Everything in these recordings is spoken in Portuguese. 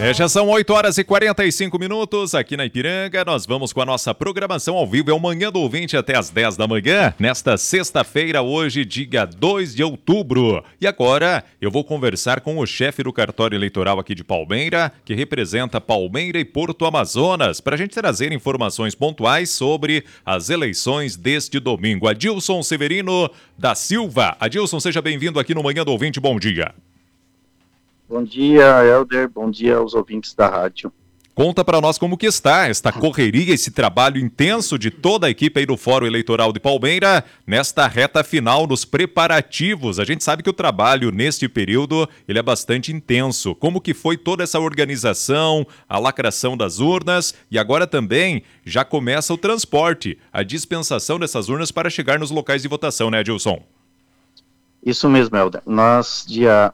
Já são 8 horas e 45 minutos aqui na Ipiranga. Nós vamos com a nossa programação ao vivo. É o Manhã do Ouvinte até às 10 da manhã, nesta sexta-feira, hoje, dia 2 de outubro. E agora eu vou conversar com o chefe do cartório eleitoral aqui de Palmeira, que representa Palmeira e Porto Amazonas, para a gente trazer informações pontuais sobre as eleições deste domingo. Adilson Severino da Silva. Adilson, seja bem-vindo aqui no Manhã do Ouvinte. Bom dia. Bom dia, Helder. Bom dia aos ouvintes da rádio. Conta para nós como que está esta correria, esse trabalho intenso de toda a equipe aí do Fórum Eleitoral de Palmeira nesta reta final nos preparativos. A gente sabe que o trabalho neste período ele é bastante intenso. Como que foi toda essa organização, a lacração das urnas e agora também já começa o transporte, a dispensação dessas urnas para chegar nos locais de votação, né, Adilson? Isso mesmo, Helder. Nós, dia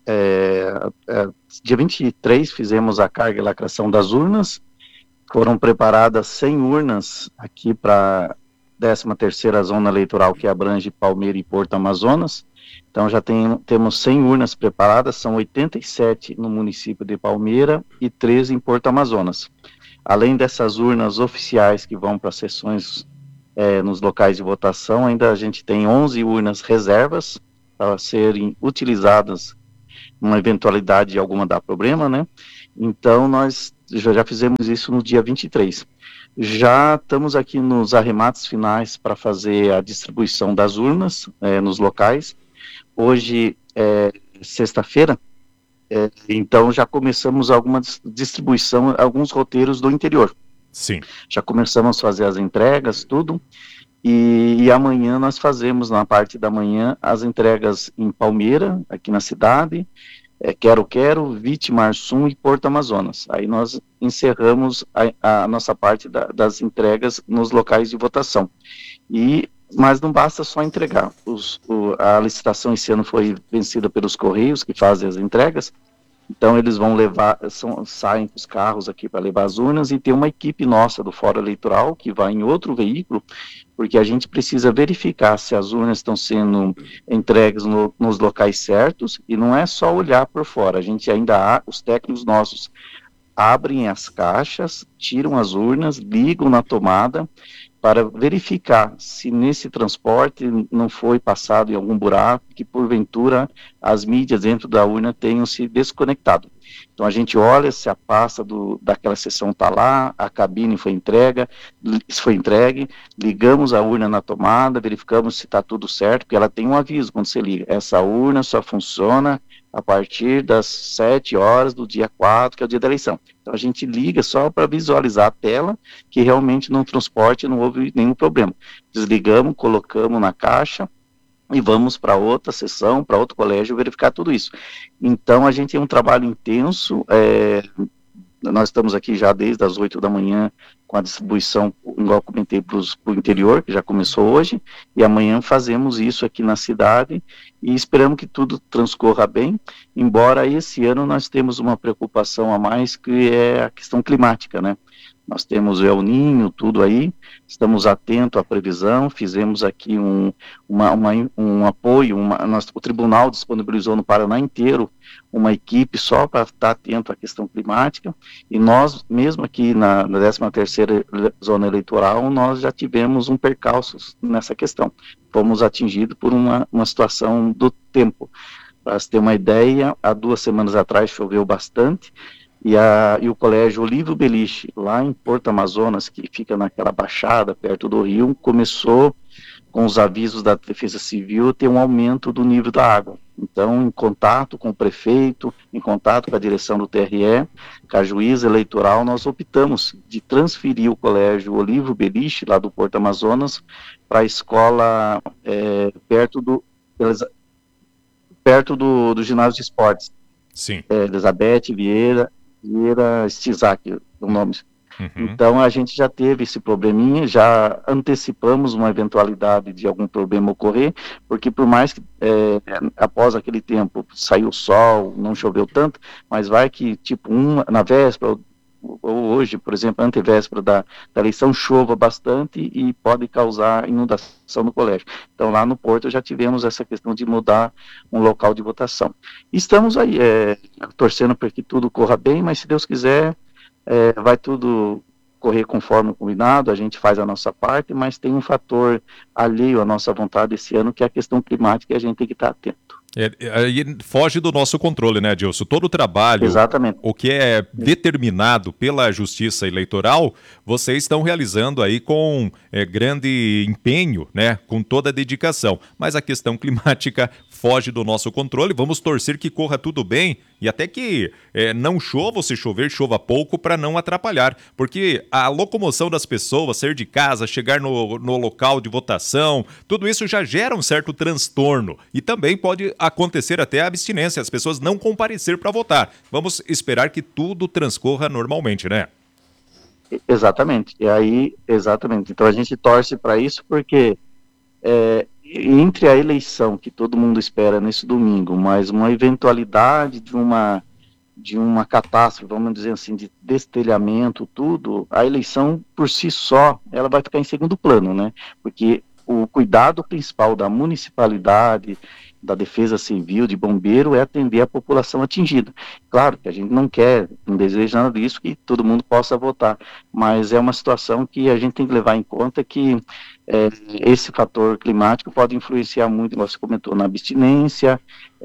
23, fizemos a carga e lacração das urnas. Foram preparadas 100 urnas aqui para a 13ª Zona Eleitoral, que abrange Palmeira e Porto Amazonas. Então já temos 100 urnas preparadas, são 87 no município de Palmeira e 13 em Porto Amazonas. Além dessas urnas oficiais que vão para as sessões nos locais de votação, ainda a gente tem 11 urnas reservas, para serem utilizadas numa eventualidade de alguma dar problema, né? Então, nós já fizemos isso no dia 23. Já estamos aqui nos arremates finais para fazer a distribuição das urnas nos locais. Hoje é sexta-feira, então já começamos alguma distribuição, alguns roteiros do interior. Sim. Já começamos a fazer as entregas, tudo. E amanhã nós fazemos, na parte da manhã, as entregas em Palmeira, aqui na cidade, Quero, Vitimarsum e Porto Amazonas. Aí nós encerramos a nossa parte das entregas nos locais de votação. Mas não basta só entregar. A licitação esse ano foi vencida pelos Correios, que fazem as entregas. Então eles vão saem com os carros aqui para levar as urnas e tem uma equipe nossa do Fórum Eleitoral que vai em outro veículo, porque a gente precisa verificar se as urnas estão sendo entregues nos locais certos e não é só olhar por fora, os técnicos nossos abrem as caixas, tiram as urnas, ligam na tomada para verificar se nesse transporte não foi passado em algum buraco, que porventura as mídias dentro da urna tenham se desconectado. Então a gente olha se a pasta daquela sessão está lá, a cabine foi entregue, ligamos a urna na tomada, verificamos se está tudo certo, porque ela tem um aviso quando você liga. Essa urna só funciona a partir das 7 horas do dia 4, que é o dia da eleição. Então a gente liga só para visualizar a tela, que realmente no transporte não houve nenhum problema. Desligamos, colocamos na caixa e vamos para outra sessão, para outro colégio verificar tudo isso. Então a gente tem um trabalho intenso, nós estamos aqui já desde as 8 da manhã com a distribuição, igual eu comentei, para o interior, que já começou hoje, e amanhã fazemos isso aqui na cidade e esperamos que tudo transcorra bem, embora esse ano nós temos uma preocupação a mais, que é a questão climática, né? Nós temos o El Ninho, tudo aí, estamos atentos à previsão, fizemos aqui um apoio, o tribunal disponibilizou no Paraná inteiro uma equipe só para estar atento à questão climática, e nós, mesmo aqui na 13ª Zona Eleitoral, nós já tivemos um percalço nessa questão. Fomos atingidos por uma situação do tempo. Para você ter uma ideia, há 2 semanas atrás choveu bastante, e o colégio Olívio Beliche, lá em Porto Amazonas, que fica naquela baixada perto do rio, começou com os avisos da Defesa Civil a ter um aumento do nível da água. Então, em contato com o prefeito, em contato com a direção do TRE, com a juíza eleitoral, nós optamos de transferir o colégio Olívio Beliche, lá do Porto Amazonas, para a escola perto do ginásio de esportes. Sim. Elizabeth Vieira Stizac, o nome. Uhum. Então a gente já teve esse probleminha, já antecipamos uma eventualidade de algum problema ocorrer, porque por mais que após aquele tempo saiu o sol, não choveu tanto, mas vai que na véspera ou hoje, por exemplo, antevéspera da eleição, chova bastante e pode causar inundação no colégio. Então, lá no Porto já tivemos essa questão de mudar um local de votação. Estamos aí, torcendo para que tudo corra bem, mas se Deus quiser, vai tudo correr conforme o combinado, a gente faz a nossa parte, mas tem um fator alheio à nossa vontade esse ano, que é a questão climática, e a gente tem que estar atento. Aí foge do nosso controle, né, Adilson? Todo o trabalho, exatamente, o que é determinado pela Justiça Eleitoral, vocês estão realizando aí com grande empenho, né, com toda a dedicação. Mas a questão climática foge do nosso controle. Vamos torcer que corra tudo bem e até que não chova, ou se chover, chova pouco, para não atrapalhar. Porque a locomoção das pessoas, sair de casa, chegar no local de votação, tudo isso já gera um certo transtorno. E também pode acontecer até a abstinência, as pessoas não comparecer para votar. Vamos esperar que tudo transcorra normalmente, né? Exatamente. E aí, exatamente. Então a gente torce para isso porque entre a eleição que todo mundo espera nesse domingo, mas uma eventualidade de uma catástrofe, vamos dizer assim, de destelhamento, tudo, a eleição por si só, ela vai ficar em segundo plano, né? Porque o cuidado principal da municipalidade, da defesa civil, de bombeiro, é atender a população atingida. Claro que a gente não deseja nada disso, que todo mundo possa votar, mas é uma situação que a gente tem que levar em conta que esse fator climático pode influenciar muito, como você comentou, na abstinência,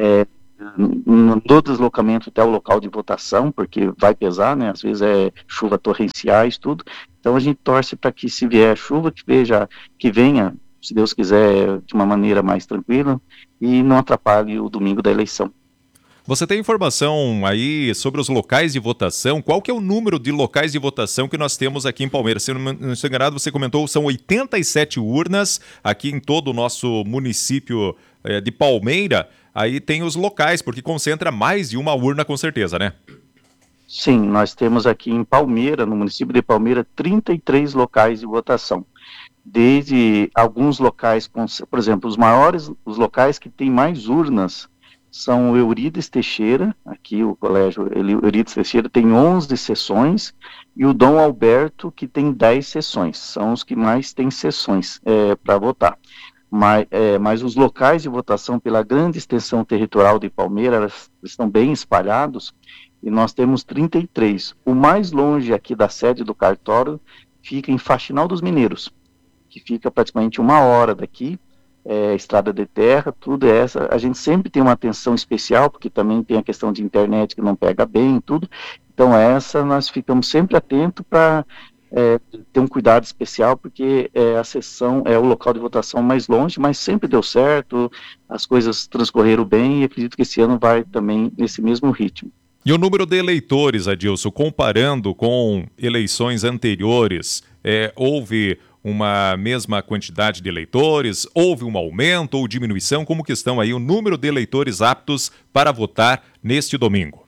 no deslocamento até o local de votação, porque vai pesar, né? Às vezes chuva torrenciais, tudo. Então a gente torce para que, se vier chuva, que venha, se Deus quiser, de uma maneira mais tranquila e não atrapalhe o domingo da eleição. Você tem informação aí sobre os locais de votação? Qual que é o número de locais de votação que nós temos aqui em Palmeiras? Se não estou enganado, você comentou, são 87 urnas aqui em todo o nosso município de Palmeira. Aí tem os locais, porque concentra mais de uma urna com certeza, né? Sim, nós temos aqui em Palmeira, no município de Palmeira, 33 locais de votação. Desde alguns locais, por exemplo, os locais que têm mais urnas são o Eurides Teixeira, aqui o colégio Eurides Teixeira tem 11 sessões, e o Dom Alberto, que tem 10 sessões, são os que mais têm sessões para votar. Mas os locais de votação, pela grande extensão territorial de Palmeiras, estão bem espalhados, e nós temos 33. O mais longe aqui da sede do cartório fica em Faxinal dos Mineiros, que fica praticamente 1 hora daqui, estrada de terra, tudo essa. A gente sempre tem uma atenção especial, porque também tem a questão de internet que não pega bem, tudo. Então nós ficamos sempre atentos para ter um cuidado especial, porque a sessão é o local de votação mais longe, mas sempre deu certo, as coisas transcorreram bem, e acredito que esse ano vai também nesse mesmo ritmo. E o número de eleitores, Adilson, comparando com eleições anteriores, houve uma mesma quantidade de eleitores? Houve um aumento ou diminuição? Como que estão aí o número de eleitores aptos para votar neste domingo?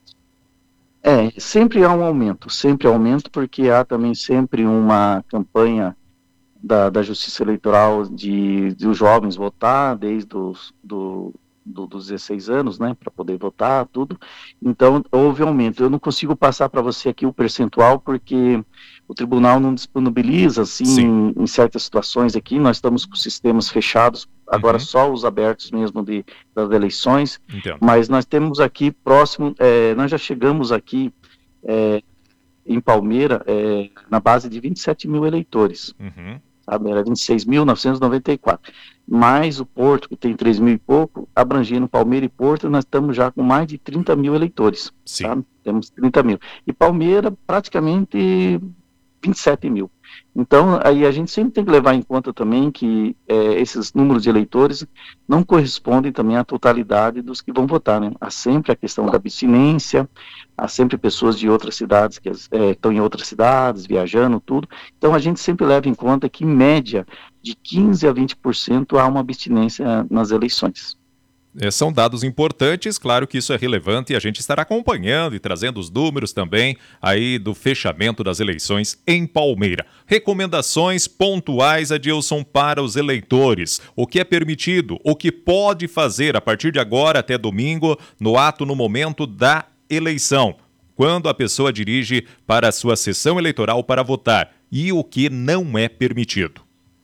Sempre há um aumento, porque há também sempre uma campanha da Justiça Eleitoral de os jovens votar desde dos 16 anos, né, para poder votar, tudo. Então, houve aumento. Eu não consigo passar para você aqui o percentual, porque o tribunal não disponibiliza, assim, em certas situações aqui. Nós estamos com sistemas fechados, agora só os abertos mesmo das eleições. Entendo. Mas nós temos aqui próximo, nós já chegamos aqui em Palmeira na base de 27 mil eleitores. Sabe, era 26.994, mais o Porto, que tem 3 mil e pouco, abrangendo Palmeira e Porto, nós estamos já com mais de 30 mil eleitores, sabe? Temos 30 mil, e Palmeira praticamente 27 mil. Então, aí a gente sempre tem que levar em conta também que esses números de eleitores não correspondem também à totalidade dos que vão votar, né? Há sempre a questão da abstinência, há sempre pessoas de outras cidades que estão em outras cidades, viajando, tudo. Então, a gente sempre leva em conta que, em média, de 15% a 20% há uma abstinência nas eleições. São dados importantes, claro que isso é relevante e a gente estará acompanhando e trazendo os números também aí do fechamento das eleições em Palmeira. Recomendações pontuais, Adilson, para os eleitores. O que é permitido, o que pode fazer a partir de agora até domingo, no momento da eleição. quando a pessoa dirige para a sua sessão eleitoral para votar e o que não é permitido?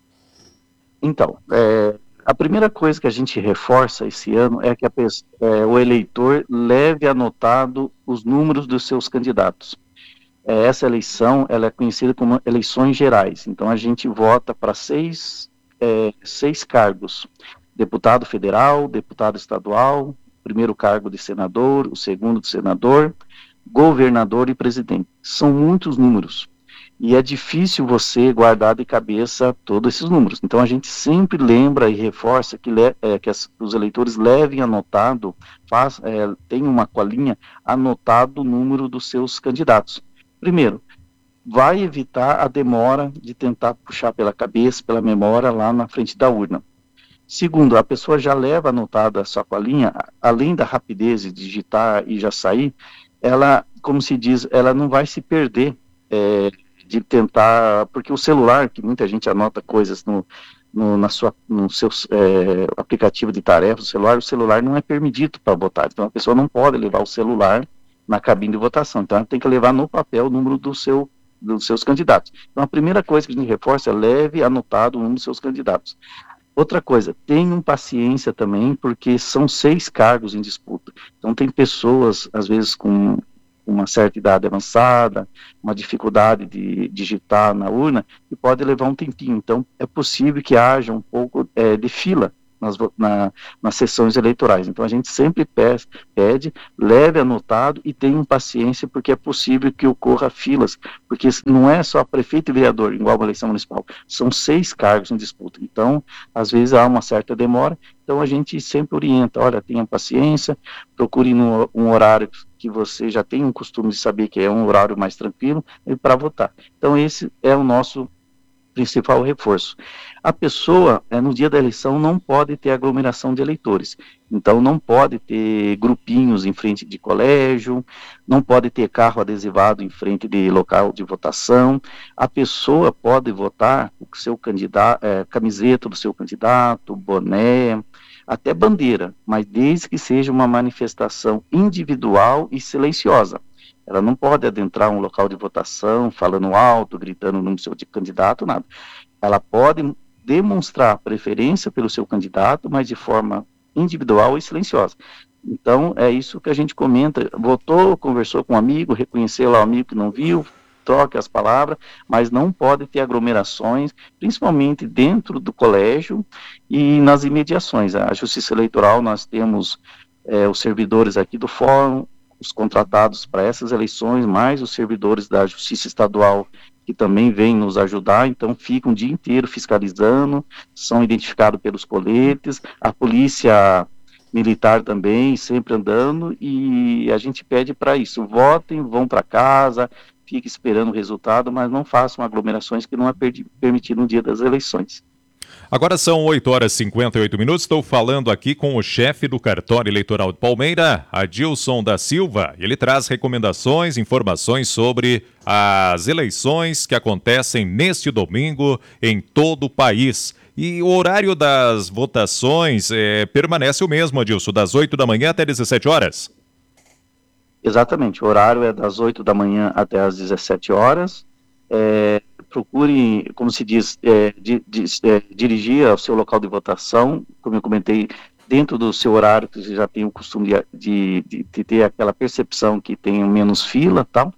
Então, a primeira coisa que a gente reforça esse ano é que o eleitor leve anotado os números dos seus candidatos. Essa eleição ela é conhecida como eleições gerais, então a gente vota para seis cargos: deputado federal, deputado estadual, primeiro cargo de senador, o segundo de senador, governador e presidente. São muitos números. E é difícil você guardar de cabeça todos esses números. Então a gente sempre lembra e reforça que os eleitores levem anotado, tem uma colinha anotado o número dos seus candidatos. Primeiro, vai evitar a demora de tentar puxar pela cabeça, pela memória lá na frente da urna. Segundo, a pessoa já leva anotada a sua colinha, além da rapidez de digitar e já sair, ela, como se diz, ela não vai se perder de tentar, porque o celular, que muita gente anota coisas no seu aplicativo de tarefas, o celular não é permitido para votar, então a pessoa não pode levar o celular na cabine de votação, então ela tem que levar no papel o número dos seus candidatos. Então a primeira coisa que a gente reforça é leve anotado o número dos seus candidatos. Outra coisa, tenham paciência também, porque são 6 cargos em disputa, então tem pessoas, às vezes, com uma certa idade avançada, uma dificuldade de digitar na urna, e pode levar um tempinho. Então, é possível que haja um pouco de fila nas sessões eleitorais. Então, a gente sempre pede, leve anotado e tenham paciência, porque é possível que ocorra filas, porque não é só prefeito e vereador, igual uma eleição municipal, são 6 cargos em disputa. Então, às vezes há uma certa demora, então a gente sempre orienta, olha, tenha paciência, procure um horário que você já tem um costume de saber que é um horário mais tranquilo para votar. Então, esse é o nosso principal reforço. A pessoa, no dia da eleição, não pode ter aglomeração de eleitores. Então, não pode ter grupinhos em frente de colégio, não pode ter carro adesivado em frente de local de votação. A pessoa pode votar com o seu candidato, camiseta do seu candidato, boné, até bandeira, mas desde que seja uma manifestação individual e silenciosa. Ela não pode adentrar um local de votação falando alto, gritando o nome do seu candidato, nada. Ela pode demonstrar preferência pelo seu candidato, mas de forma individual e silenciosa. Então, é isso que a gente comenta. Votou, conversou com um amigo, reconheceu lá o amigo que não viu, troque as palavras, mas não pode ter aglomerações, principalmente dentro do colégio e nas imediações. A Justiça Eleitoral, nós temos os servidores aqui do Fórum, os contratados para essas eleições, mais os servidores da Justiça Estadual, que também vêm nos ajudar, então ficam o dia inteiro fiscalizando, são identificados pelos coletes, a polícia militar também, sempre andando, e a gente pede para isso, votem, vão para casa, fiquem esperando o resultado, mas não façam aglomerações que não é permitido no dia das eleições. Agora são 8h58, estou falando aqui com o chefe do cartório eleitoral de Palmeira, Adilson da Silva. Ele traz recomendações, informações sobre as eleições que acontecem neste domingo em todo o país. E o horário das votações permanece o mesmo, Adilson, das 8 da manhã até 17 horas? Exatamente, o horário é das 8 da manhã até as 17 horas. Procure, como se diz, dirigir ao seu local de votação, como eu comentei, dentro do seu horário, que você já tem o costume de ter aquela percepção que tem menos fila, tal.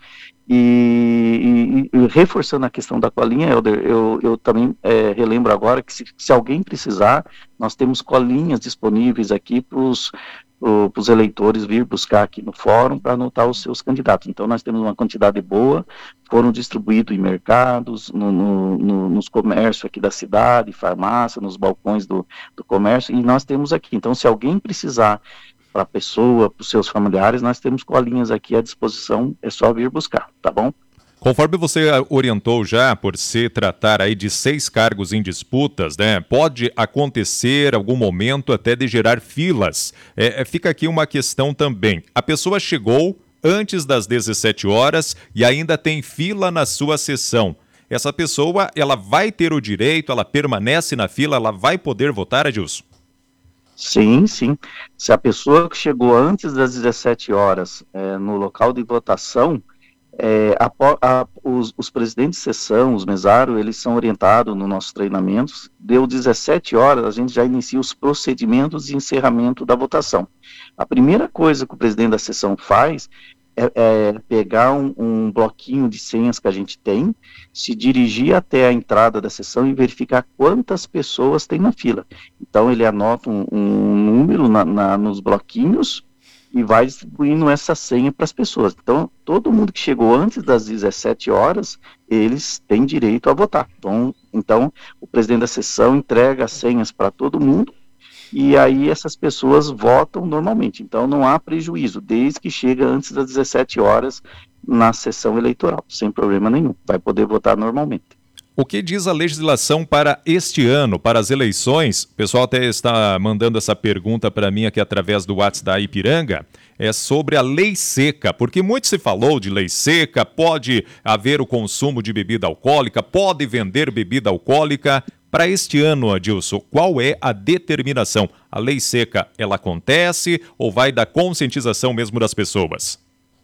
E reforçando a questão da colinha, Helder, eu também relembro agora que se alguém precisar, nós temos colinhas disponíveis aqui para os eleitores vir buscar aqui no fórum para anotar os seus candidatos. Então nós temos uma quantidade boa, foram distribuídos em mercados, nos comércios aqui da cidade, farmácia, nos balcões do comércio, e nós temos aqui. Então se alguém precisar para a pessoa, para os seus familiares, nós temos colinhas aqui à disposição, é só vir buscar, tá bom? Conforme você orientou já, por se tratar aí de 6 cargos em disputas, né? Pode acontecer algum momento até de gerar filas. Fica aqui uma questão também. A pessoa chegou antes das 17 horas e ainda tem fila na sua sessão. Essa pessoa, ela vai ter o direito, ela permanece na fila, ela vai poder votar, Adilson? Sim, sim. Se a pessoa que chegou antes das 17 horas no local de votação, os presidentes de sessão, os mesários, eles são orientados nos nossos treinamentos. Deu 17 horas, a gente já inicia os procedimentos de encerramento da votação. A primeira coisa que o presidente da sessão faz é pegar um bloquinho de senhas que a gente tem, se dirigir até a entrada da sessão e verificar quantas pessoas tem na fila. Então ele anota um número nos bloquinhos e vai distribuindo essa senha para as pessoas. Então, todo mundo que chegou antes das 17 horas, eles têm direito a votar. Então o presidente da sessão entrega as senhas para todo mundo, e aí essas pessoas votam normalmente. Então, não há prejuízo, desde que chega antes das 17 horas na sessão eleitoral, sem problema nenhum. Vai poder votar normalmente. O que diz a legislação para este ano, para as eleições? O pessoal até está mandando essa pergunta para mim aqui através do WhatsApp da Ipiranga, é sobre a lei seca, porque muito se falou de lei seca, pode haver o consumo de bebida alcoólica, pode vender bebida alcoólica. Para este ano, Adilson, qual é a determinação? A lei seca, ela acontece ou vai da conscientização mesmo das pessoas?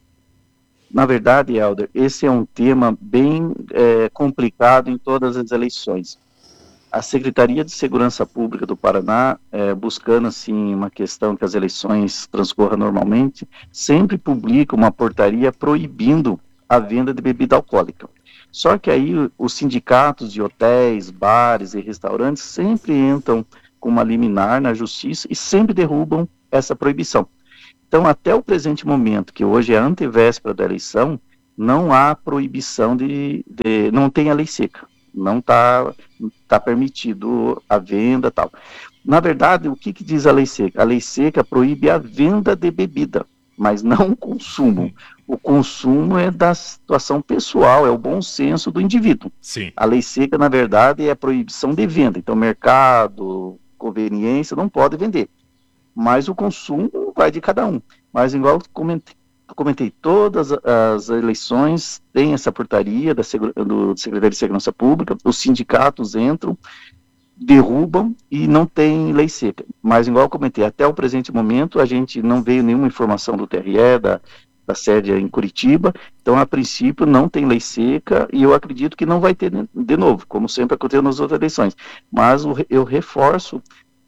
Na verdade, Helder, esse é um tema bem complicado em todas as eleições. A Secretaria de Segurança Pública do Paraná, buscando assim uma questão que as eleições transcorram normalmente, sempre publica uma portaria proibindo a venda de bebida alcoólica. Só que aí os sindicatos de hotéis, bares e restaurantes sempre entram com uma liminar na justiça e sempre derrubam essa proibição. Então, até o presente momento, que hoje é a antevéspera da eleição, não há proibição não tem a lei seca, não está permitido a venda e tal. Na verdade, o que diz a lei seca? A lei seca proíbe a venda de bebida, mas não o consumo. O consumo é da situação pessoal, é o bom senso do indivíduo. Sim. A lei seca, na verdade, é a proibição de venda. Então, mercado, conveniência, não pode vender. Mas o consumo vai de cada um. Mas, igual comentei, todas as eleições têm essa portaria do Secretaria de Segurança Pública, os sindicatos entram, derrubam e não tem lei seca. Mas, igual eu comentei, até o presente momento, a gente não veio nenhuma informação do TRE, da sede em Curitiba, então, a princípio, não tem lei seca e eu acredito que não vai ter de novo, como sempre aconteceu nas outras eleições. Mas eu reforço,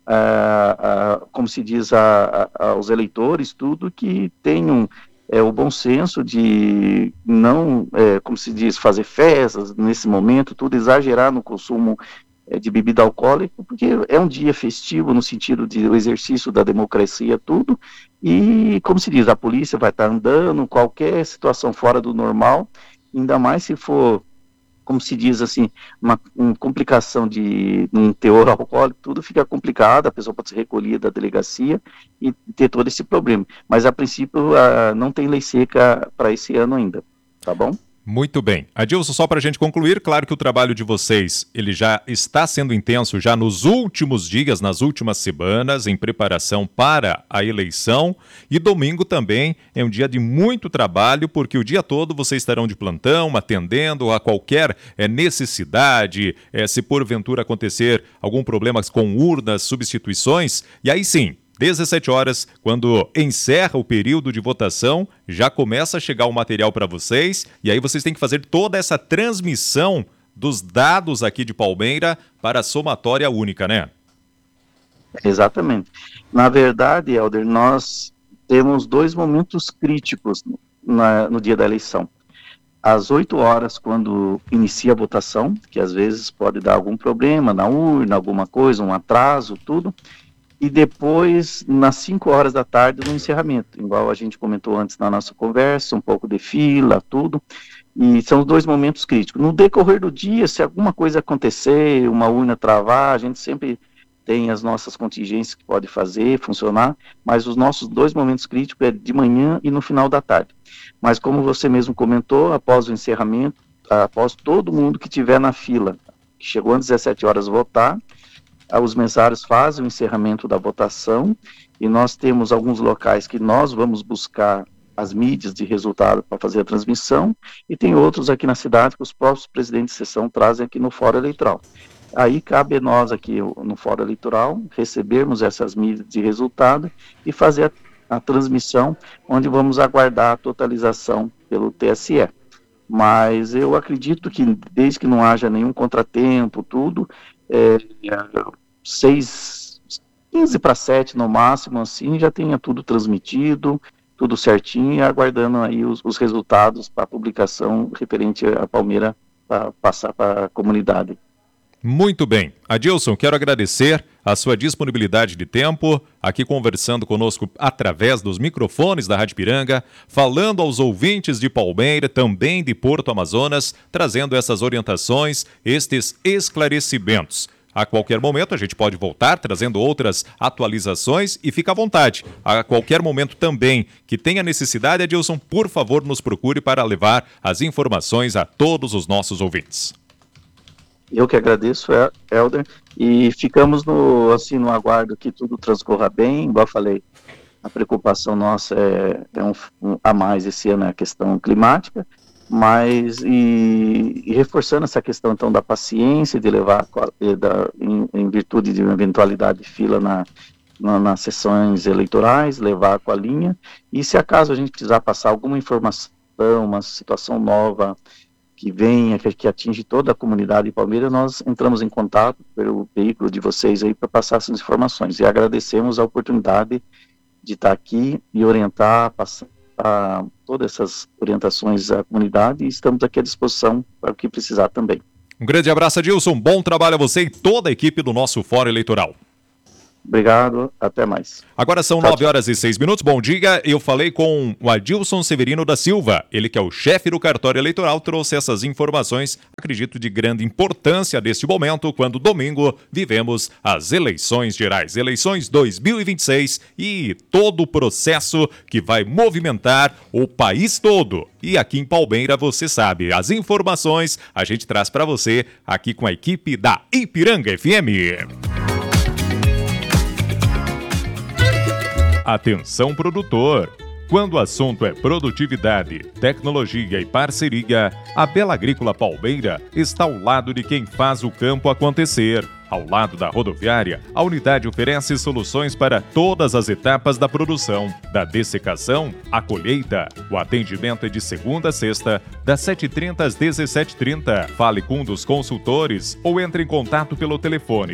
como se diz aos eleitores, tudo que tenham o bom senso de não, como se diz, fazer festas nesse momento, tudo exagerar no consumo de bebida alcoólica, porque é um dia festivo no sentido de o exercício da democracia, tudo, e, como se diz, a polícia vai estar andando, qualquer situação fora do normal, ainda mais se for, como se diz assim, uma complicação de um teor alcoólico, tudo fica complicado, a pessoa pode ser recolhida da delegacia e ter todo esse problema. Mas, a princípio, não tem lei seca para esse ano ainda, tá bom? Muito bem. Adilson, só para a gente concluir, claro que o trabalho de vocês ele já está sendo intenso já nos últimos dias, nas últimas semanas, em preparação para a eleição. E domingo também é um dia de muito trabalho, porque o dia todo vocês estarão de plantão, atendendo a qualquer necessidade, se porventura acontecer algum problema com urnas, substituições, e aí sim, 17 horas, quando encerra o período de votação, já começa a chegar o material para vocês, e aí vocês têm que fazer toda essa transmissão dos dados aqui de Palmeira para a somatória única, né? Exatamente. Na verdade, Helder, nós temos dois momentos críticos no dia da eleição. Às 8 horas, quando inicia a votação, que às vezes pode dar algum problema na urna, alguma coisa, um atraso, tudo, e depois, nas 5 horas da tarde, no encerramento, igual a gente comentou antes na nossa conversa, um pouco de fila, tudo, e são os dois momentos críticos. No decorrer do dia, se alguma coisa acontecer, uma urna travar, a gente sempre tem as nossas contingências que pode fazer, funcionar, mas os nossos dois momentos críticos é de manhã e no final da tarde. Mas como você mesmo comentou, após o encerramento, após todo mundo que estiver na fila, que chegou às 17 horas votar, os mesários fazem o encerramento da votação e nós temos alguns locais que nós vamos buscar as mídias de resultado para fazer a transmissão e tem outros aqui na cidade que os próprios presidentes de sessão trazem aqui no Fórum Eleitoral. Aí cabe a nós aqui no Fórum Eleitoral recebermos essas mídias de resultado e fazer a transmissão, onde vamos aguardar a totalização pelo TSE. Mas eu acredito que, desde que não haja nenhum contratempo, tudo, 15 para 7 no máximo, assim, já tenha tudo transmitido, tudo certinho, e aguardando aí os resultados para a publicação referente à Palmeira, para passar para a comunidade. Muito bem. Adilson, quero agradecer a sua disponibilidade de tempo, aqui conversando conosco através dos microfones da Rádio Ipiranga, falando aos ouvintes de Palmeira, também de Porto Amazonas, trazendo essas orientações, estes esclarecimentos. A qualquer momento a gente pode voltar trazendo outras atualizações e fica à vontade. A qualquer momento também que tenha necessidade, Adilson, por favor, nos procure para levar as informações a todos os nossos ouvintes. Eu que agradeço, Helder, e ficamos no aguardo que tudo transcorra bem. Igual eu falei, a preocupação nossa a mais esse ano é a questão climática, mas e reforçando essa questão então da paciência, de levar em virtude de uma eventualidade de fila nas sessões eleitorais, levar com a linha, e se acaso a gente precisar passar alguma informação, uma situação nova que venha, que atinge toda a comunidade de Palmeira, nós entramos em contato pelo veículo de vocês aí para passar essas informações. E agradecemos a oportunidade de estar aqui e orientar, passar todas essas orientações à comunidade, e estamos aqui à disposição para o que precisar também. Um grande abraço, Adilson. Bom trabalho a você e toda a equipe do nosso Fórum Eleitoral. Obrigado, até mais. Agora são 9h06. Bom dia, eu falei com o Adilson Severino da Silva, ele que é o chefe do cartório eleitoral, trouxe essas informações, acredito de grande importância neste momento, quando domingo vivemos as eleições gerais, eleições 2026 e todo o processo que vai movimentar o país todo. E aqui em Palmeira, você sabe, as informações a gente traz para você aqui com a equipe da Ipiranga FM. Atenção, produtor! Quando o assunto é produtividade, tecnologia e parceria, a Bela Agrícola Palmeira está ao lado de quem faz o campo acontecer. Ao lado da rodoviária, a unidade oferece soluções para todas as etapas da produção, da dessecação à colheita. O atendimento é de segunda a sexta, das 7h30 às 17h30. Fale com um dos consultores ou entre em contato pelo telefone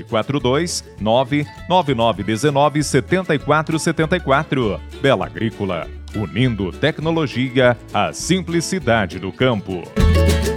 429-9919-7474. Bela Agrícola, unindo tecnologia à simplicidade do campo.